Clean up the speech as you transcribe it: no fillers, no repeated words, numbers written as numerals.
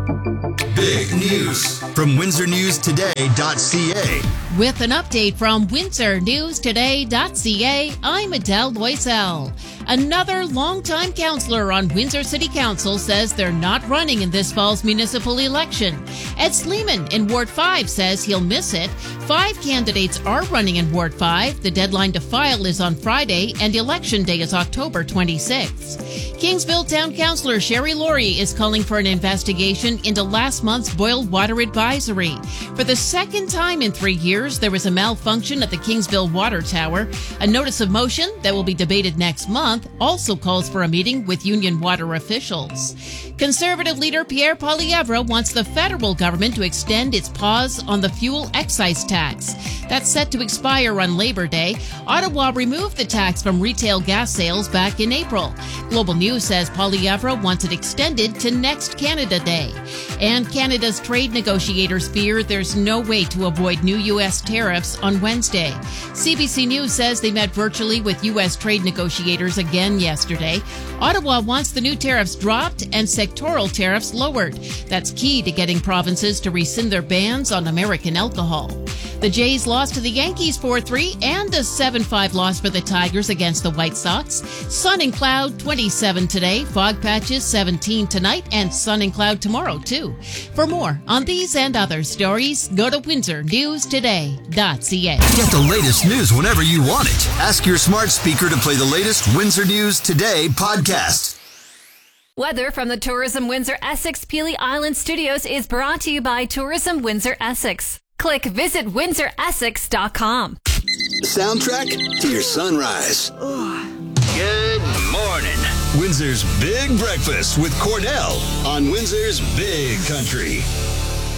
Big news from WindsorNewsToday.ca. With an update from WindsorNewsToday.ca, I'm Adele Loisel. Another longtime counselor on Windsor City Council says they're not running in this fall's municipal election. Ed Sleeman in Ward 5 says he'll miss it. 5 candidates are running in Ward 5. The deadline to file is on Friday, and Election Day is October 26th. Kingsville Town Councillor Sherry Laurie is calling for an investigation into last month's boiled water advisory. For the second time in 3 years, there was a malfunction at the Kingsville Water Tower. A notice of motion that will be debated next month also calls for a meeting with Union Water officials. Conservative leader Pierre Poilievre wants the federal government to extend its pause on the fuel excise tax. That's set to expire on Labor Day. Ottawa removed the tax from retail gas sales back in April. Global News says Poilievre wants it extended to next Canada Day. And Canada's trade negotiators fear there's no way to avoid new U.S. tariffs on Wednesday. CBC News says they met virtually with U.S. trade negotiators again yesterday. Ottawa wants the new tariffs dropped and sectoral tariffs lowered. That's key to getting provinces to rescind their bans on American alcohol. The Jays lost to the Yankees 4-3 and a 7-5 loss for the Tigers against the White Sox. Sun and cloud 27 today, fog patches 17 tonight, and sun and cloud tomorrow too. For more on these and other stories, go to WindsorNewsToday.ca. Get the latest news whenever you want it. Ask your smart speaker to play the latest Windsor News Today podcast. Weather from the Tourism Windsor Essex Peely Island Studios is brought to you by Tourism Windsor Essex. Click visitwindsoressex.com. Soundtrack to your sunrise. Good morning. Windsor's Big Breakfast with Cordell on Windsor's Big Country.